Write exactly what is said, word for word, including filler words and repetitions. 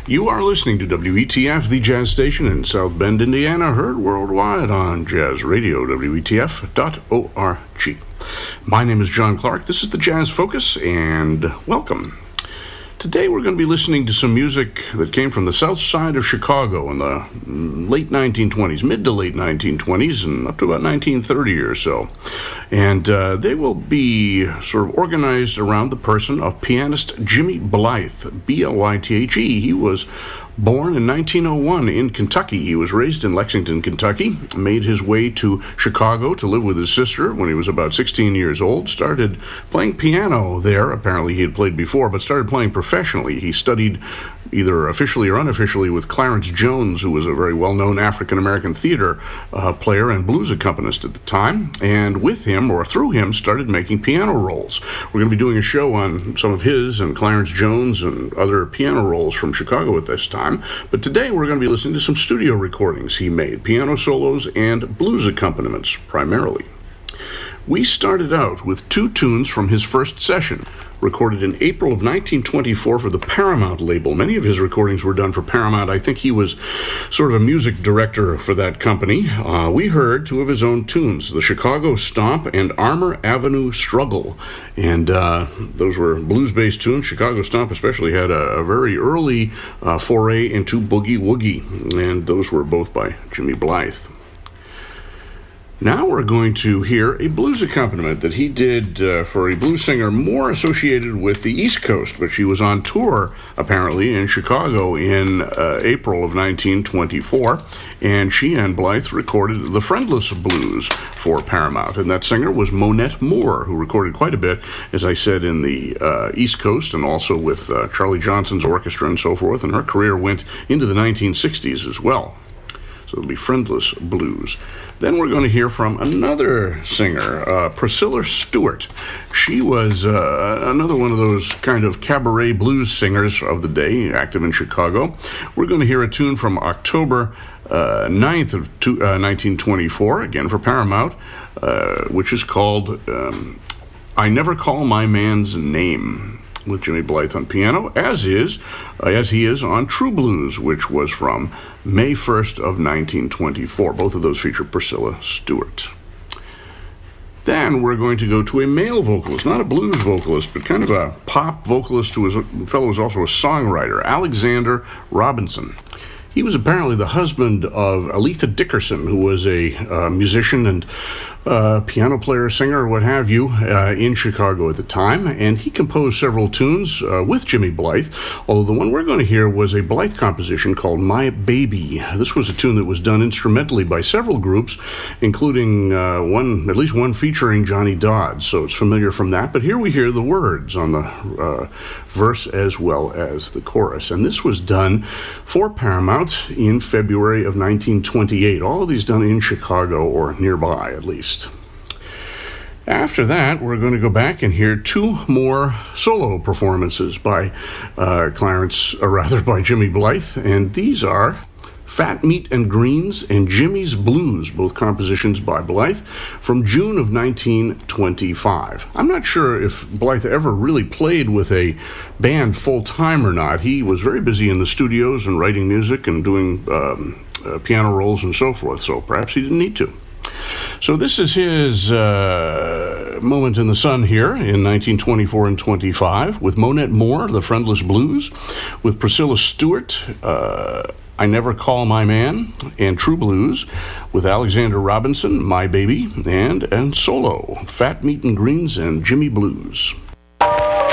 You are listening to W E T F, the jazz station in South Bend, Indiana, heard worldwide on Jazz Radio, W E T F dot org. My name is John Clark. This is the Jazz Focus, and welcome. Today we're going to be listening to some music that came from the south side of Chicago in the late nineteen twenties, mid to late nineteen twenties, and up to about nineteen thirty or so. And uh, they will be sort of organized around the person of pianist Jimmy Blythe, B L Y T H E. He was born in nineteen oh one in Kentucky. He was raised in Lexington, Kentucky, made his way to Chicago to live with his sister when he was about sixteen years old, started playing piano there. Apparently he had played before, but started playing professionally. He studied either officially or unofficially with Clarence Jones, who was a very well-known African-American theater uh, player and blues accompanist at the time, and with him, or through him, started making piano rolls. We're going to be doing a show on some of his and Clarence Jones and other piano rolls from Chicago at this time, but today we're going to be listening to some studio recordings he made, piano solos and blues accompaniments primarily. We started out with two tunes from his first session, recorded in April of nineteen twenty-four for the Paramount label. Many of his recordings were done for Paramount. I think he was sort of a music director for that company. Uh, we heard two of his own tunes, the Chicago Stomp and Armour Avenue Struggle. And uh, those were blues-based tunes. Chicago Stomp especially had a, a very early uh, foray into boogie woogie, and those were both by Jimmy Blythe. Now we're going to hear a blues accompaniment that he did uh, for a blues singer more associated with the East Coast, but she was on tour, apparently, in Chicago in uh, April of nineteen twenty-four, and she and Blythe recorded the Friendless Blues for Paramount, and that singer was Monette Moore, who recorded quite a bit, as I said, in the uh, East Coast, and also with uh, Charlie Johnson's orchestra and so forth, and her career went into the nineteen sixties as well. So it'll be Friendless Blues. Then we're going to hear from another singer, uh, Priscilla Stewart. She was uh, another one of those kind of cabaret blues singers of the day, active in Chicago. We're going to hear a tune from October uh, ninth of two, uh, nineteen twenty-four, again for Paramount, uh, which is called um, I Never Call My Man's Name, with Jimmy Blythe on piano, as is, uh, as he is on True Blues, which was from May first of nineteen twenty-four. Both of those feature Priscilla Stewart. Then we're going to go to a male vocalist, not a blues vocalist, but kind of a pop vocalist who was a fellow who was also a songwriter, Alexander Robinson. He was apparently the husband of Aletha Dickerson, who was a uh, musician and uh, piano player, singer, or what have you, uh, in Chicago at the time, and he composed several tunes uh, with Jimmy Blythe, although the one we're going to hear was a Blythe composition called My Baby. This was a tune that was done instrumentally by several groups, including uh, one, at least one featuring Johnny Dodds, so it's familiar from that, but here we hear the words on the uh, verse as well as the chorus, and this was done for Paramount in February of nineteen twenty-eight. All of these done in Chicago or nearby, at least. After that, we're going to go back and hear two more solo performances by uh, Clarence, or rather by Jimmy Blythe, and these are Fat Meat and Greens and Jimmy's Blues, both compositions by Blythe, from June of nineteen twenty-five. I'm not sure if Blythe ever really played with a band full-time or not. He was very busy in the studios and writing music and doing um, uh, piano rolls and so forth, so perhaps he didn't need to. So this is his uh, moment in the sun here in nineteen twenty-four and twenty-five with Monette Moore, the Friendless Blues, with Priscilla Stewart, uh, I Never Call My Man, and True Blues, with Alexander Robinson, My Baby, and, and solo, Fat Meat and Greens and Jimmy Blues.